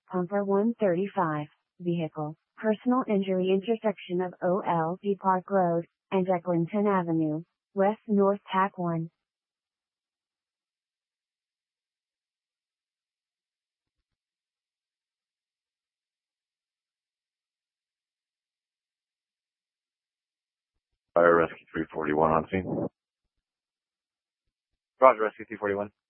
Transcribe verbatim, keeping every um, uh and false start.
Pumper one thirty-five, vehicle, personal injury intersection of O L P Park Road, and Eglington Avenue, West North Tack one. Fire Rescue three forty-one on scene. Roger, Rescue three forty-one.